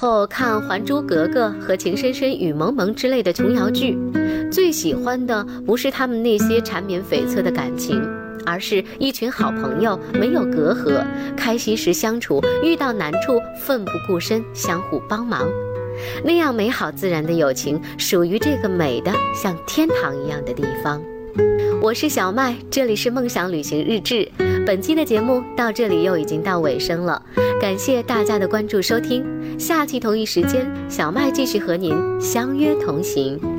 后看《还珠格格》和《情深深雨蒙蒙》之类的琼瑶剧，最喜欢的不是他们那些缠绵悱恻的感情，而是一群好朋友，没有隔阂，开心时相处，遇到难处奋不顾身，相互帮忙。那样美好自然的友情，属于这个美的像天堂一样的地方。我是小麦，这里是梦想旅行日志。本期的节目到这里又已经到尾声了，感谢大家的关注收听。下期同一时间，小麦继续和您相约同行。